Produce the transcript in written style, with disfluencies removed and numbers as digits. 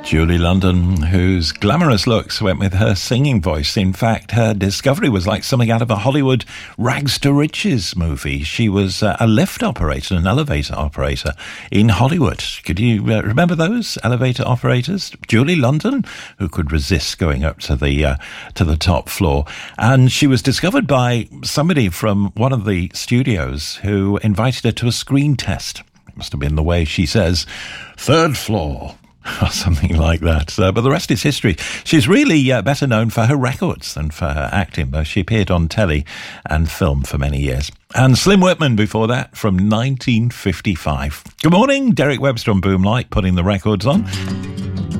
Julie London, whose glamorous looks went with her singing voice. In fact, her discovery was like something out of a Hollywood rags to riches movie. She was a lift operator, an elevator operator in Hollywood. Could you remember those elevator operators? Julie London, who could resist going up to the top floor. And she was discovered by somebody from one of the studios who invited her to a screen test. It must have been the way she says, "Third floor," or something like that. But the rest is history. She's really better known for her records than for her acting, though she appeared on telly and film for many years. And Slim Whitman before that, from 1955. Good morning, Derek Webster on Boomlight, putting the records on.